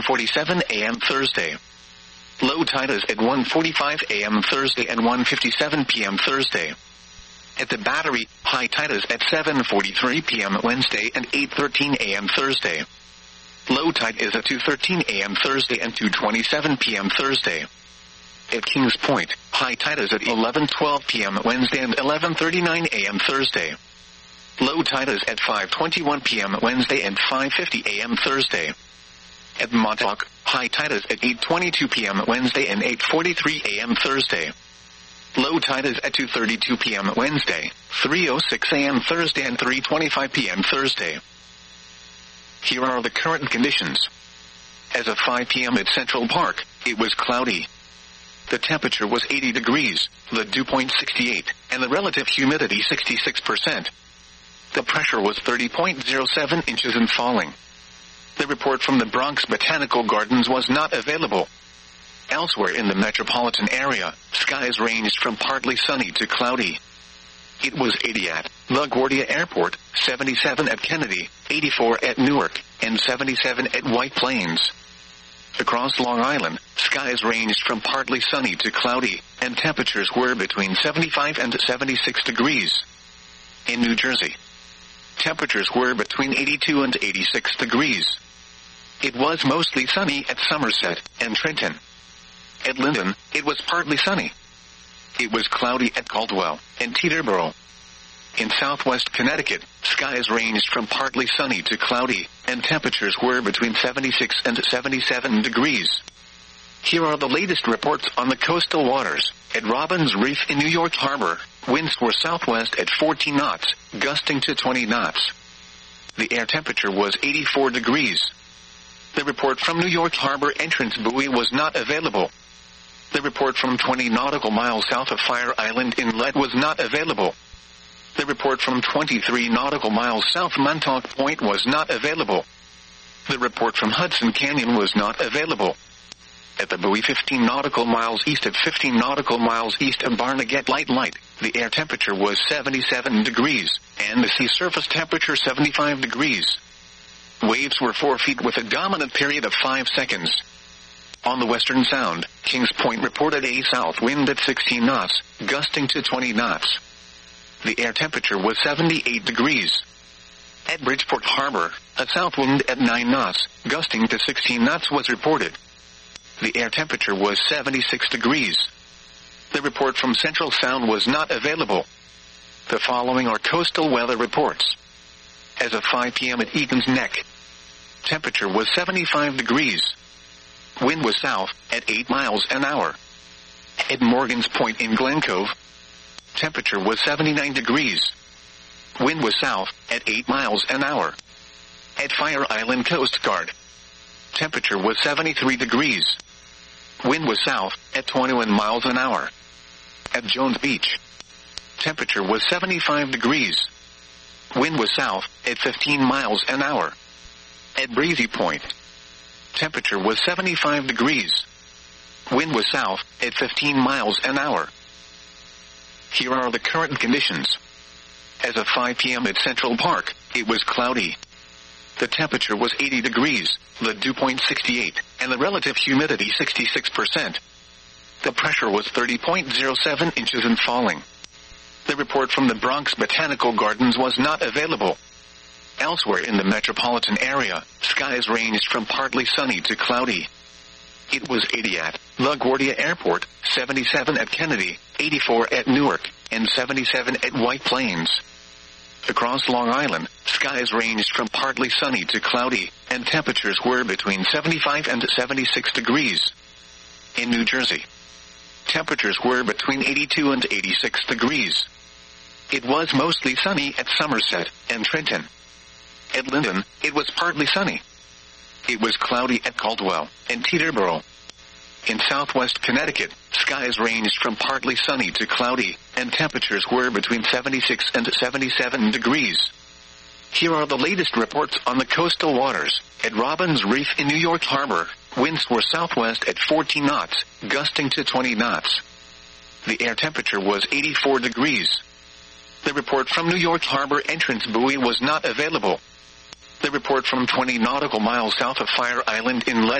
1:47 a.m. Thursday. Low tide is at 1:45 a.m. Thursday and 1:57 p.m. Thursday. At the Battery, high tide is at 7:43 p.m. Wednesday and 8:13 a.m. Thursday. Low tide is at 2:13 a.m. Thursday and 2:27 p.m. Thursday. At Kings Point, high tide is at 11:12 p.m. Wednesday and 11:39 a.m. Thursday. Low tide is at 5:21 p.m. Wednesday and 5:50 a.m. Thursday. At Montauk, high tide is at 8:22 p.m. Wednesday and 8:43 a.m. Thursday. Low tide is at 2:32 p.m. Wednesday, 3:06 a.m. Thursday and 3:25 p.m. Thursday. Here are the current conditions. As of 5 p.m. at Central Park, it was cloudy. The temperature was 80 degrees, the dew point 68, and the relative humidity 66%. The pressure was 30.07 inches and falling. The report from the Bronx Botanical Gardens was not available. Elsewhere in the metropolitan area, skies ranged from partly sunny to cloudy. It was 80 at LaGuardia Airport, 77 at Kennedy, 84 at Newark, and 77 at White Plains. Across Long Island, skies ranged from partly sunny to cloudy, and temperatures were between 75 and 76 degrees. In New Jersey, temperatures were between 82 and 86 degrees. It was mostly sunny at Somerset and Trenton. At Linden, it was partly sunny. It was cloudy at Caldwell and Teterboro. In southwest Connecticut, skies ranged from partly sunny to cloudy, and temperatures were between 76 and 77 degrees. Here are the latest reports on the coastal waters. At Robbins Reef in New York Harbor, winds were southwest at 14 knots, gusting to 20 knots. The air temperature was 84 degrees. The report from New York Harbor entrance buoy was not available. The report from 20 nautical miles south of Fire Island Inlet was not available. The report from 23 nautical miles south Montauk Point was not available. The report from Hudson Canyon was not available. At the buoy 15 nautical miles east of 15 nautical miles east of Barnegat Light, the air temperature was 77 degrees, and the sea surface temperature 75 degrees. Waves were 4 feet with a dominant period of 5 seconds. On the Western Sound, Kings Point reported a south wind at 16 knots, gusting to 20 knots. The air temperature was 78 degrees. At Bridgeport Harbor, a south wind at 9 knots, gusting to 16 knots was reported. The air temperature was 76 degrees. The report from Central Sound was not available. The following are coastal weather reports. As of 5 p.m. at Egan's Neck, temperature was 75 degrees. Wind was south at 8 miles an hour. At Morgan's Point in Glen Cove, temperature was 79 degrees. Wind was south at 8 miles an hour. At Fire Island Coast Guard, temperature was 73 degrees. Wind was south at 21 miles an hour. At Jones Beach, temperature was 75 degrees. Wind was south at 15 miles an hour. At Breezy Point, temperature was 75 degrees. Wind was south at 15 miles an hour. Here are the current conditions. As of 5 p.m. at Central Park, it was cloudy. The temperature was 80 degrees, the dew point 68, and the relative humidity 66%. The pressure was 30.07 inches and falling. The report from the Bronx Botanical Gardens was not available. Elsewhere in the metropolitan area, skies ranged from partly sunny to cloudy. It was 80 at LaGuardia Airport, 77 at Kennedy, 84 at Newark, and 77 at White Plains. Across Long Island, skies ranged from partly sunny to cloudy, and temperatures were between 75 and 76 degrees. In New Jersey, temperatures were between 82 and 86 degrees. It was mostly sunny at Somerset and Trenton. At Linden, it was partly sunny. It was cloudy at Caldwell and Teterboro. In southwest Connecticut, skies ranged from partly sunny to cloudy, and temperatures were between 76 and 77 degrees. Here are the latest reports on the coastal waters. At Robbins Reef in New York Harbor, winds were southwest at 14 knots, gusting to 20 knots. The air temperature was 84 degrees. The report from New York Harbor entrance buoy was not available. The report from 20 nautical miles south of Fire Island Inlet